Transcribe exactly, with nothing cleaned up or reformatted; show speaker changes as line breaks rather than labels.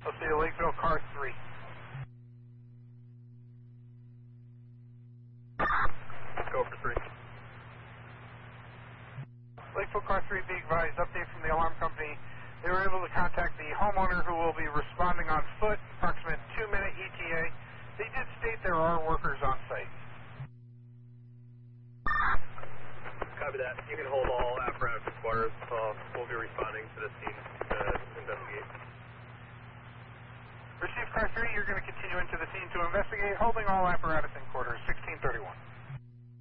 Let's see, Lakeville car three.
Go for three.
Lakeville car three, be advised, update from the alarm company. They were able to contact the homeowner who will be responding on foot, approximate two minute E T A. They did state there are workers on site.
Copy that. You can hold all apparatus required. Uh, we'll be responding to the scene to investigate.
Receive car three, you're going to continue into the scene to investigate, holding all apparatus in quarters, sixteen thirty-one.